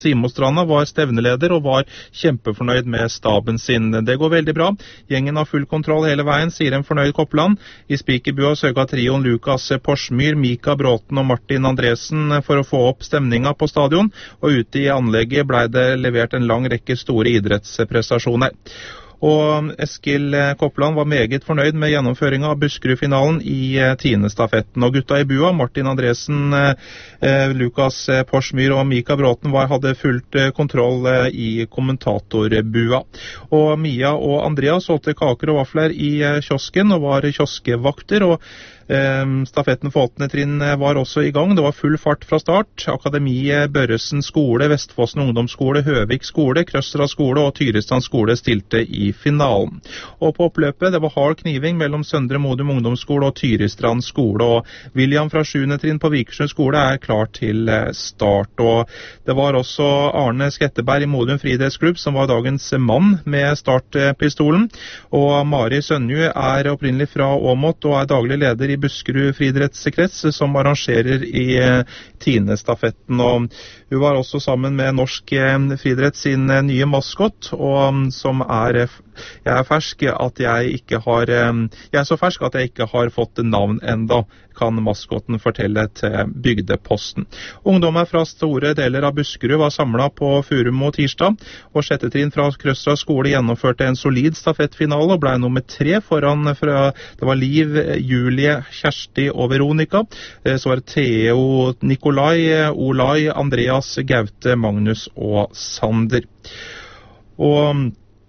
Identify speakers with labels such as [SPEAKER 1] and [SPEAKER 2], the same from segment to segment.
[SPEAKER 1] Simostranda var stevneleder og var kjempefornøyd med staben sin. Det går veldig bra. Gjengen har full kontroll hele veien, sier en fornøyd Koppland. I Spikerbua søka trioen Lukas Porsmyr, Mika Bråten og Martin Andresen for å få opp stemninga på stadion, og ute i anlegget ble det levert en lang rekke store idrettsprestasjoner. Og Eskil Koppland var meget fornøyd med gjennomføringen av Buskerud-finalen i tiendestafetten. Og gutta i bua, Martin Andresen, Lukas Porsmyr og Mika Bråten hadde fullt kontroll i kommentatorbua. Og Mia og Andrea solgte kaker og vafler i kiosken og var kioskevakter, og stafetten for 8. trinn var også i gang. Det var full fart fra start. Akademiet, Børresen skole, Vestfossen ungdomsskole, Høvik skole, Krøstra skole og Tyrestrand skole stilte i finalen. Og på oppløpet, det var hard kniving mellom Søndre Modum ungdomsskole og Tyrestrand skole, og William fra 7. trinn på Vikersund skole er klar til start. Og det var også Arne Sketteberg i Modum friidrettsklubb som var dagens mann med startpistolen, og Mari Sønju er opprinnelig fra Åmot og er daglig leder i Buskerud friidrettskrets, som arrangerer i tiendestafetten, og hun var også sammen med Norsk friidrett sin nye maskott, og som jeg er fersk at jeg ikke har jeg er så fersk at jeg ikke har fått navn enda, kan maskotten fortelle til Bygdeposten. Ungdommer fra store deler av Buskerud var samlet på Furumo tirsdag, og 6. trinn fra Krøstra skole gjennomførte en solid stafettfinale og ble nummer 3 foran det var Liv, Julie, Kjersti og Veronika. Så var det Theo, Nikolai, Olai, Andreas, Gaute, Magnus og Sander. Og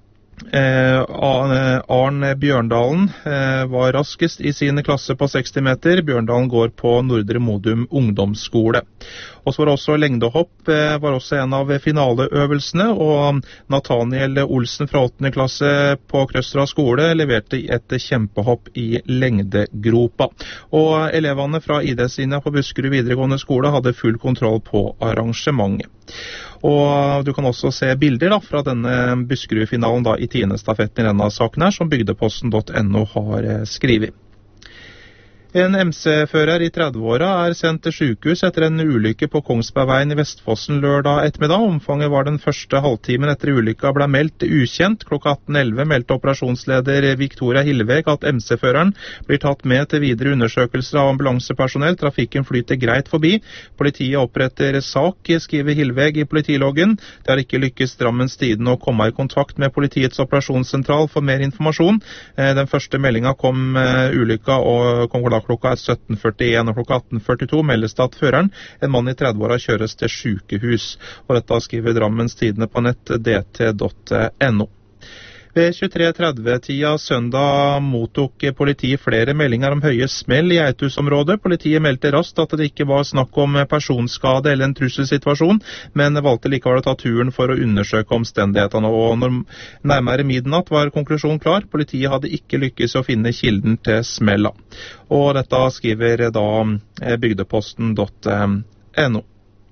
[SPEAKER 1] Arne Bjørndalen var raskest i sin klasse på 60 meter. Bjørndalen går på Nordre Modum ungdomsskole. Og så var også lengdehopp var også en av finaleøvelsene, og Nathaniel Olsen fra 8. klasse på Krøstra skole leverte et kjempehopp i lengdegropa. Og elevene fra idrettslinja på Buskerud videregående skole hadde full kontroll på arrangementet. Og du kan også se bilder fra denne Buskerud-finalen i tiendestafetten i denne saken her, som bygdeposten.no har skrevet. En MC-fører i 30-åra er sendt til sykehus etter en ulykke på Kongsbergveien i Vestfossen lørdag ettermiddag. Omfanget var den første halvtimen etter ulykka ble meldt ukjent. Klokka 18.11 meldte operasjonsleder Victoria Hillevek at MC-føreren blir tatt med til videre undersøkelser av ambulansepersonell. Trafikken flyter greit forbi. Politiet oppretter sak, skriver Hillevek i politiloggen. Det har ikke lykkes Drammens Tidende å komme i kontakt med politiets operasjonssentral for mer informasjon. Den første meldinga kom ulykka og kom klokka 17.41, og klokka 18.42 meldes det at føreren, en mann i 30-åra, kjøres til sykehus. Og dette skriver Drammens Tidende på nett dt.no. Ved 23.30-tida søndag mottok politiet flere meldinger om høye smell i Eitus-området. Politiet meldte raskt at det ikke var snakk om personskade eller en trusselsituasjon, men valgte likevel å ta turen for å undersøke omstendighetene. Og når nærmere midnatt var konklusjonen klar. Politiet hadde ikke lykkes å finne kilden til smella. Og dette skriver da bygdeposten.no.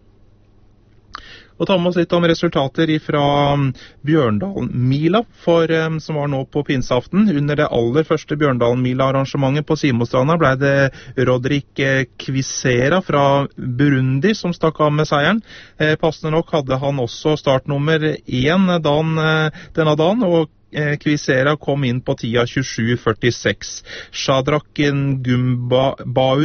[SPEAKER 1] Og ta med oss litt om resultater fra Bjørndalen-mila, som var nå på pinseaften. Under det aller første Bjørndalen-mila-arrangementet på Simostranda ble det Rodrik Kvisera fra Burundi som stakk av med seieren. Passende nok hadde han også startnummer 1 denne dagen, og Kvisera kom inn på tida 27.46. Shadrach Ngumbau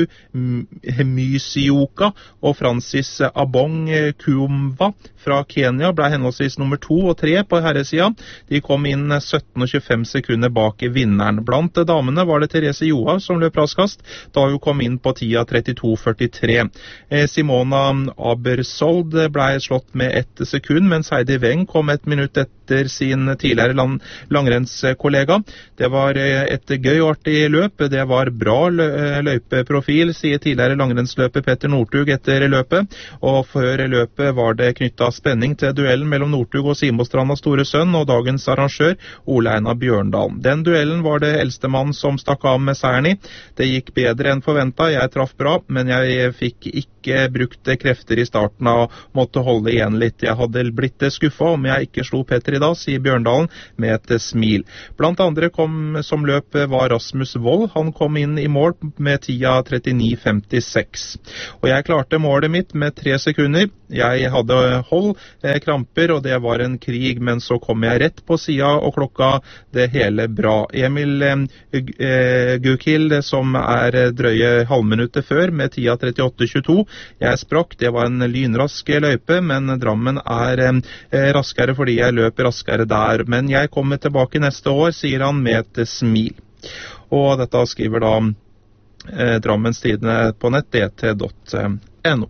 [SPEAKER 1] Mysioka og Francis Abong Kumva fra Kenya ble henholdsvis nummer 2 og 3 på herresida. De kom inn 17 og 25 sekunder bak vinneren. Blant damene var det Therese Johaug som løp raskest, da hun kom inn på tida 32.43. Simona Abersold ble slått med 1 sekund, mens Heidi Weng kom 1 minutt etter sin tidligere langrennskollega. Det var et gøy og artig løp. Det var bra løypeprofil, sier tidligere langrennsløper Petter Northug etter løpet. Og før løpet var det knyttet spenning til duellen mellom Northug og Simostrandas store sønn og dagens arrangør Ole Einar Bjørndalen. Den duellen var det eldste mann som stakk av med seieren i. Det gikk bedre enn forventet. Jeg traff bra, men jeg fikk ikke brukt krefter i starten og måtte holde igjen litt. Jeg hadde blitt skuffet om jeg ikke slo Petter i dag, sier Bjørndalen med et smil. Blant andre som løp var Rasmus Wold. Han kom inn i mål med tida 39,56. Og jeg klarte målet mitt med 3 sekunder. Jeg hadde hold, kramper, og det var en krig, men så kom jeg rett på sida og klokka det hele bra. Emil Gukild, som drøye halvminuttet før, med tida 38,22. Jeg sprakk, det var en lynrask løype, men Drammen raskere fordi jeg løper raskere der. Men jeg kommer tilbake neste år, sier han med et smil. Og dette skriver da Drammens Tidende på nett, dt.no.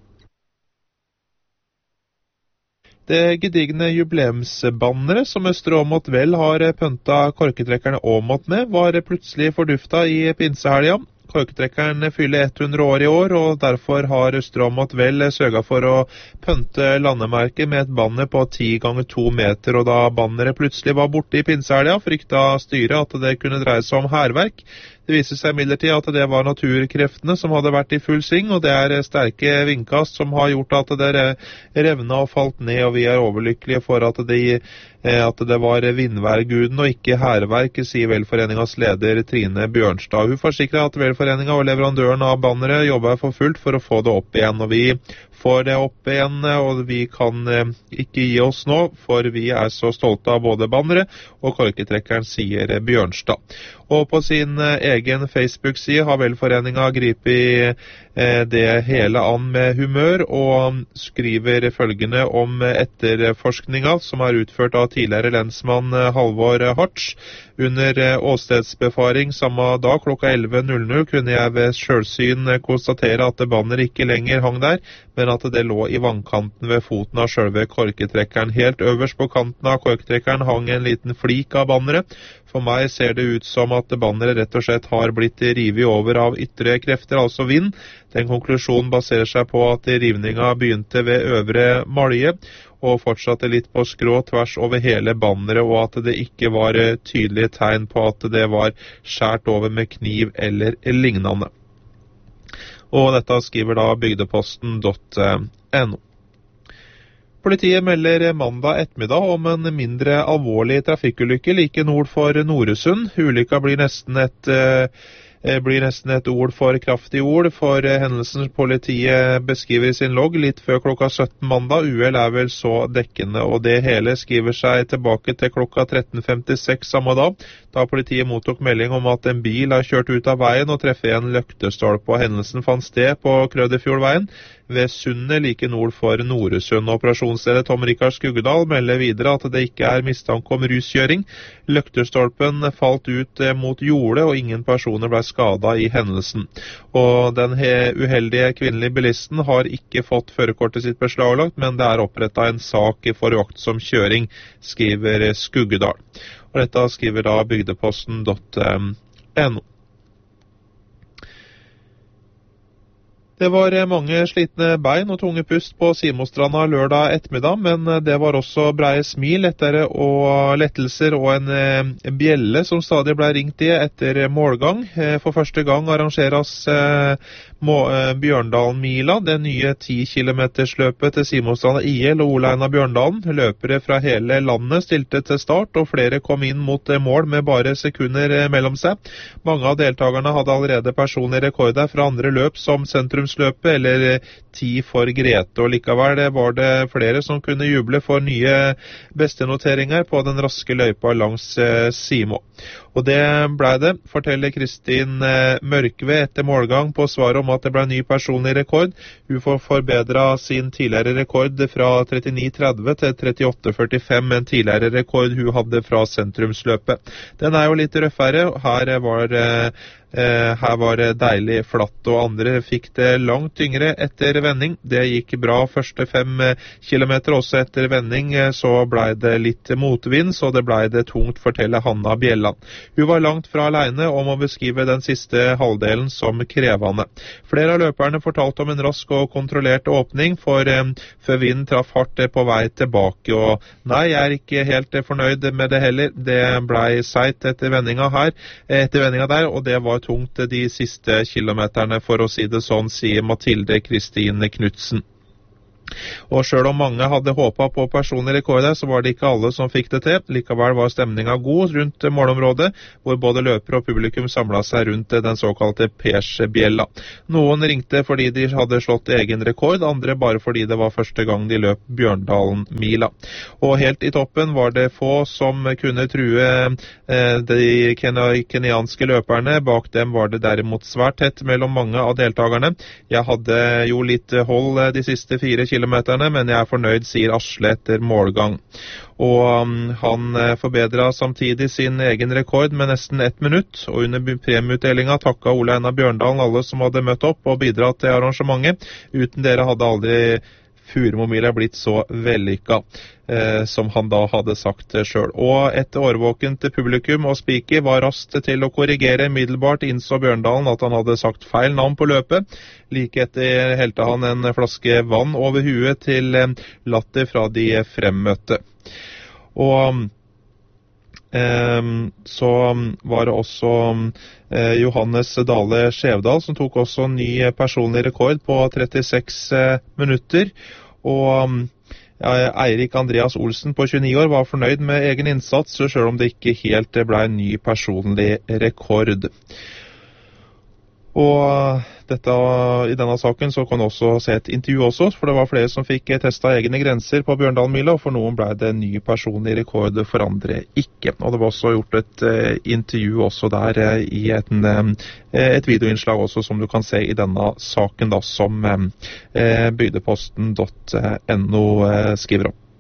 [SPEAKER 1] Det gedigne jubileumsbannere som Østre Åmot vel har pønta korketrekkerne Åmot med, var plutselig fordufta i pinsehelga. Korketrekkeren fyller 100 år i år, og derfor har Østre Åmot vel sørget for å pønte landemerket med et banner på 10 ganger 2 meter, og da banneret plutselig var borte i pinsehelga, frykta styret at det kunne dreie seg om hærverk. Det viser seg imidlertid at det var naturkreftene som hadde vært i full sving, og det sterke vindkast som har gjort at det revna og falt ned, og vi overlykkelige for at det var vindværguden og ikke hærverk, sier Velforeningas leder Trine Bjørnstad. Hun forsikrer at Velforeninga og leverandøren av bannere jobber for fullt for å få det opp igjen, og vi får det opp igjen, og vi kan ikke gi oss nå, for vi så stolte av både bannere og korketrekkeren, sier Bjørnstad. Og på sin egen Facebook-side har Velforeninga gripet det hele an med humør, og skriver følgende om etterforskninga som utført av tidligere lensmann Halvor Hartz. Under åstedsbefaring samme dag klokka 11.00 kunne jeg ved selvsyn konstatere at banner ikke lenger hang der, men at det lå i vannkanten ved foten av selve korketrekkeren. Helt øverst på kanten av korketrekkeren hang en liten flik av banneret. For meg ser det ut som at banneret rett og slett har blitt rivet over av ytre krefter, altså vind. Den konklusjonen baserer seg på at rivninga begynte ved øvre malje, og fortsatte litt på skrå tvers over hele banneret, og at det ikke var tydelige tegn på at det var skjært over med kniv eller lignende. Og dette skriver da bygdeposten.no. Politiet melder mandag ettermiddag om en mindre alvorlig trafikkulykke like nord for Noresund. Ulykka blir nesten et ord for kraftig ord, for hendelsen politiet beskriver i sin logg litt før klokka 17 mandag. Uhell vel så dekkende, og det hele skriver seg tilbake til klokka 13.56 samme dag, da politiet mottok melding om at en bil har kjørt ut av veien og treffet en løktestolpe, og hendelsen fant sted på Krøderfjordveien ved Sundet like nord for Noresund. Operasjonsleder Tom Rikard Skuggedal melder videre at det ikke mistanke om ruskjøring. Løktestolpen falt ut mot jordet, og ingen personer ble skadet i hendelsen. Og den uheldige kvinnelige bilisten har ikke fått førerkortet sitt beslaglagt, men det opprettet en sak for uaktsom kjøring, skriver Skuggedal. Og dette skriver da bygdeposten.no. Det var mange slitne bein og tunge pust på Simostranda lørdag ettermiddag, men det var også breie smil og lettelser og en bjelle som stadig ble ringt i etter målgang. For første gang arrangeres Bjørndalen-mila, det nye 10 km-løpet til Simostranda IL og Ole Einar Bjørndalen. Løpere fra hele landet stilte til start, og flere kom inn mot mål med bare sekunder mellom seg. Mange av deltakerne hadde allerede personlige rekorder fra andre løp som sentrumsløpet eller 10 for Grete, og likevel var det flere som kunne juble for nye bestenoteringer på den raske løypa langs Simo. Og det ble det, forteller Kristin Mørkve etter målgang på svaret om at det ble ny personlig rekord. Hun får forbedret sin tidligere rekord fra 39,30 til 38,45, en tidligere rekord hun hadde fra sentrumsløpet. Den jo litt røffere. Her var det deilig flatt, og andre fikk det langt tyngre etter vending. Det gikk bra første 5 kilometer, også etter vending så ble det litt motvind, så det ble det tungt, forteller Hanna Bjelland. Hun var langt fra alene om å beskrive den siste halvdelen som krevende. Flere av løperne fortalte om en rask og kontrollert åpning, før vinden traff hardt på vei tilbake, og nei, jeg ikke helt fornøyd med det heller. Det ble seit etter vendinga der, og det var tungt de siste kilometerne, for å si det sånn, sier Mathilde Kristine Knudsen. Og selv om mange hadde håpet på personlig rekord der, så var det ikke alle som fikk det til. Likevel var stemningen god rundt målområdet, hvor både løpere og publikum samlet seg rundt den såkalte Persbjella. Noen ringte fordi de hadde slått egen rekord, andre bare fordi det var første gang de løp Bjørndalen-mila. Og helt i toppen var det få som kunne true de kenianske løperne. Bak dem var det derimot svært tett mellom mange av deltakerne. Jeg hadde jo litt hold de siste 4 kilometerne, men jeg fornøyd, sier Asle etter målgang. Og han forbedret samtidig sin egen rekord med nesten 1 minutt, og under premieutdelingen takket Ole Einar Bjørndalen alle som hadde møtt opp og bidratt til arrangementet. Uten dere hadde aldri Furumomila blitt så vellykket, som han da hadde sagt selv. Og et årvåkent publikum og speaker var raskt til å korrigere. Middelbart innså Bjørndalen at han hadde sagt feil navn på løpet. Like etter helte han en flaske vann over huet til latter fra de fremmøtte. Og så var det også Johannes Dale Skjevdal som tok også ny personlig rekord på 36 minutter, og Eirik Andreas Olsen på 29 år var fornøyd med egen innsats, selv om det ikke helt ble en ny personlig rekord. Og i denne saken så kan du også se et intervju også, for det var flere som fikk testet egne grenser på Bjørndalen-mila, og for noen ble det en ny personlig rekord, for andre ikke. Og det var også gjort et intervju også der i et videoinnslag også, som du kan se i denne saken da, som bygdeposten.no skriver om.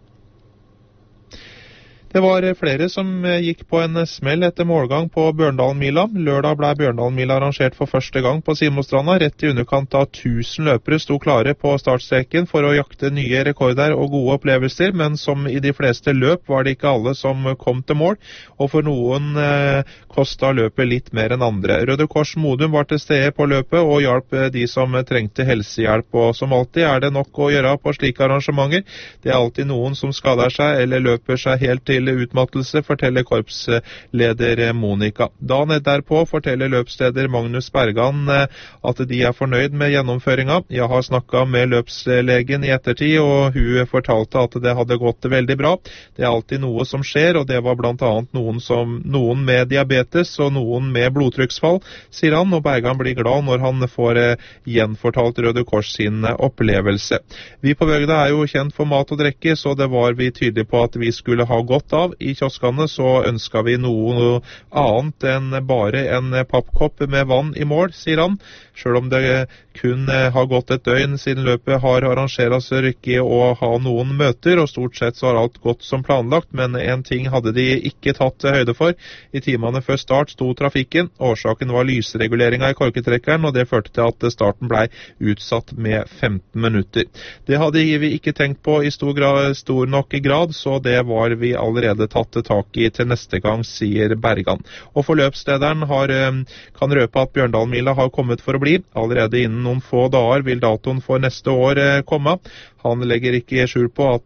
[SPEAKER 1] Det var flere som gikk på en smell etter målgang på Bjørndalen-mila. Lørdag ble Bjørndalen-mila arrangert for første gang på Simostranda. Rett i underkant av 1000 løpere sto klare på startstreken for å jakte nye rekorder og gode opplevelser, men som i de fleste løp var det ikke alle som kom til mål, og for noen kostet løpet litt mer enn andre. Røde Kors Modum var til stede på løpet og hjalp de som trengte helsehjelp, og som alltid er det nok å gjøre på slike arrangementer. Det er alltid noen som skader seg eller løper seg helt til utmattelse, forteller korpsleder Monika. Dagen derpå forteller løpsleder Magnus Bergan at de er fornøyd med gjennomføringen. Jeg har snakket med løpslegen i ettertid, og hun fortalte at det hadde gått veldig bra. Det er alltid noe som skjer, og det var blant annet noen med diabetes og noen med blodtrykksfall, sier han, og Bergan blir glad når han får gjenfortalt Røde Kors sin opplevelse. Vi på Bøgda er jo kjent for mat og drikke, så det var vi tydelige på at vi skulle ha godt av. I kioskene så ønsket vi noe annet enn bare en pappkopp med vann i mål, sier han. Selv om det kun har gått et døgn siden løpet har arrangeret så rykke å ha noen møter, og stort sett så har alt gått som planlagt, men en ting hadde de ikke tatt høyde for. I timene før start sto trafikken. Årsaken var lysreguleringen i korketrekkeren, og det førte til at starten ble utsatt med 15 minutter. Det hadde vi ikke tenkt på i stor nok grad, så det var vi allerede tatt tak i til neste gang, sier Bergan. Og forløpslederen kan røpe at Bjørndalen-mila har kommet for å bli. Allerede innen noen få dager vil datoen for neste år komme. Han legger ikke skjul på at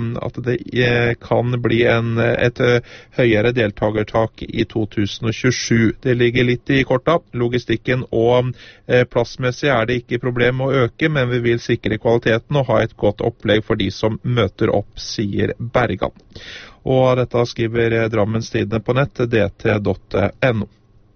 [SPEAKER 1] det kan bli et høyere deltagertak i 2027. Det ligger litt i korta. Logistikken og plassmessig er det ikke problem å øke, men vi vil sikre kvaliteten og ha et godt opplegg for de som møter opp, sier Bergan. Og dette skriver Drammens Tidende på nett, dt.no.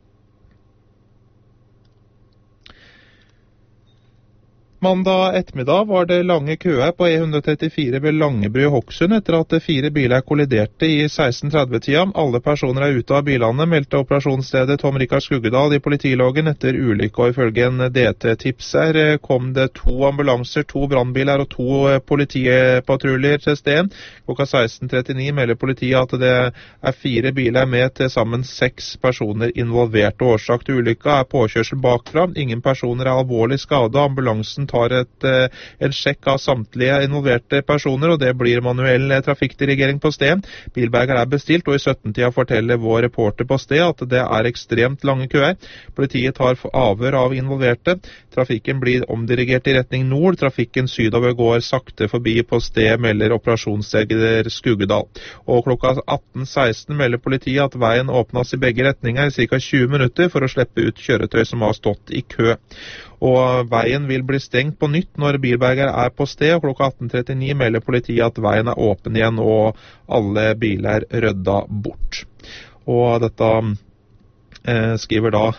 [SPEAKER 1] Mandag ettermiddag var det lange køer på E134 ved Langebru i Hokksund etter at 4 biler kolliderte i 16:30-tida. Alle personer er ute av bilene, meldte operasjonsleder Tom Rikard Skuggedal i politiloggen etter ulykke, og ifølge en DT-tipser kom det 2 ambulanser, 2 brannbiler og 2 politipatruljer til stedet. Klokka 16:39 melder politiet at det er 4 biler med til sammen 6 personer involvert. Årsak til ulykka er påkjørsel bakfra. Ingen personer er alvorlig skadet. Ambulansen tar en sjekk av samtlige involverte personer, og det blir manuell trafikkdirigering på sted. Bilberger er bestilt, og i 17-tida forteller vår reporter på sted at det er ekstremt lange køer. Politiet tar avhør av involverte. Trafikken blir omdirigert i retning nord. Trafikken sydover går sakte forbi på sted, melder operasjonsleder Skuggedal. Og klokka 18:16 melder politiet at veien åpnes i begge retninger i ca. 20 minutter for å slippe ut kjøretøy som har stått i kø. og veien vil bli stengt på nytt når bilberger er på sted, og klokka 18:39 melder politiet at veien er åpen igjen og alle biler rydda bort. Og dette skriver da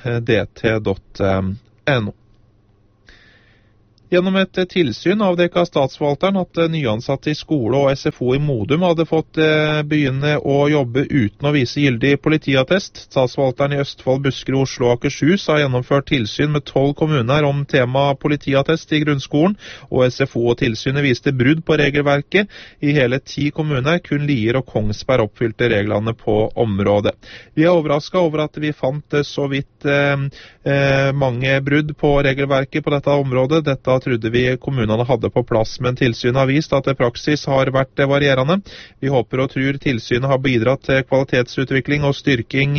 [SPEAKER 1] dt.no. Gjennom et tilsyn avdekket statsforvalteren at nyansatte i skole og SFO i Modum hadde fått begynne å jobbe uten å vise gyldig politiattest. Statsforvalteren i Østfold, Buskerud, Oslo og Akershus har gjennomført tilsyn med 12 kommuner om tema politiattest i grunnskolen, og SFO og tilsynet viste brudd på regelverket. I hele 10 kommuner, kun Lier og Kongsberg oppfylte reglene på området. Vi er overrasket over at vi fant så vidt mange brudd på regelverket på dette området. Dette trodde vi kommunene hadde på plass, men tilsynet har vist at praksis har vært varierende. Vi håper og tror tilsynet har bidratt til kvalitetsutvikling og styrking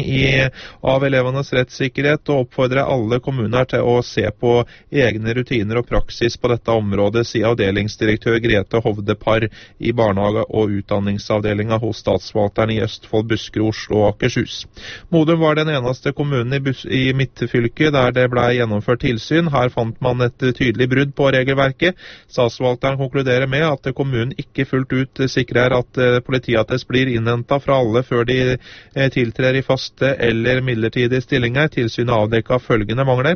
[SPEAKER 1] av elevenes rettssikkerhet, og oppfordrer alle kommuner til å se på egne rutiner og praksis på dette området, sier avdelingsdirektør Grete Hovde Parr i barnehage- og utdanningsavdelingen hos statsforvalteren i Østfold, Buskerud, Oslo og Akershus. Modum var den eneste kommunen i midtfylket der det ble gjennomført tilsyn. Her fant man et tydelig brudd på regelverket. Statsforvalteren konkluderer med at kommunen ikke fullt ut sikrer at politiattest blir innhentet fra alle før de tiltrer i faste eller midlertidige stillinger. Tilsynet avdekket følgende mangler.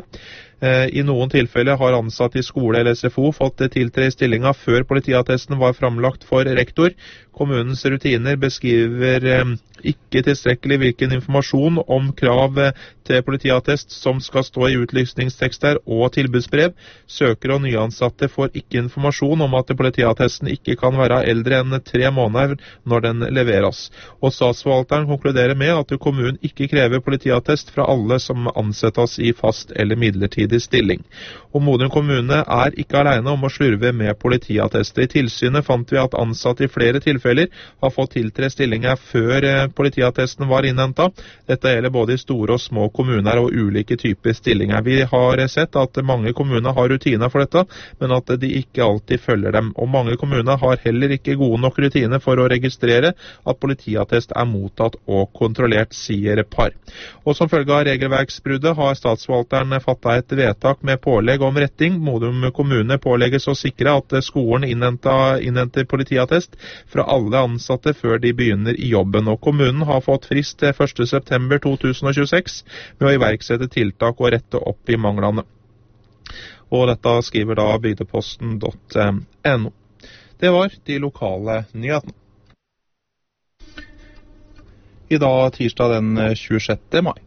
[SPEAKER 1] I noen tilfeller har ansatte i skole eller SFO fått tiltre i stillinga før politiattesten var framlagt for rektor. Kommunens rutiner beskriver ikke tilstrekkelig hvilken informasjon om krav til politiattest som skal stå i utlysningstekster og tilbudsbrev. Søkere og nyansatte får ikke informasjon om at politiattesten ikke kan være eldre enn 3 måneder når den leveres. Og statsforvalteren konkluderer med at kommunen ikke krever politiattest fra alle som ansettes i fast eller midlertidig stilling. Og Modum kommune er ikke alene om å slurve med politiattester. I tilsynet fant vi at ansatte i flere tilfeller har fått tiltre stillinger før politiattesten var innhentet. Dette gjelder både i store og små kommuner og ulike typer stillinger. Vi har sett at mange kommuner har rutiner for dette, men at de ikke alltid følger dem. Og mange kommuner har heller ikke gode nok rutiner for å registrere at politiattest er mottatt og kontrollert, sier Parr. Og som følge av regelverksbruddet har statsforvalteren fattet et vedtak med pålegg om retting. Modum kommune pålegges å sikre at skolen innhenter politiattest fra alle ansatte før de begynner i jobben. Og kommunen har fått frist til 1. september 2026 med å iverksette tiltak og rette opp i manglene. Og dette skriver da bygdeposten.no. Det var de lokale nyhetene. I dag tirsdag den 26. mai.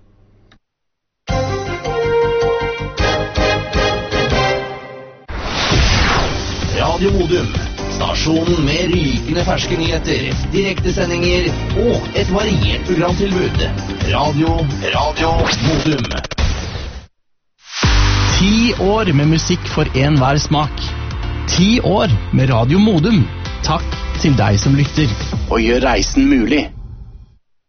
[SPEAKER 2] Radio Modum, stasjonen med rykende ferske nyheter, direktesendinger og et variert programtilbud. Radio Modum.
[SPEAKER 3] 10 år med musikk for enhver smak. 10 år med Radio Modum. Takk til deg som lytter, og gjør reisen mulig.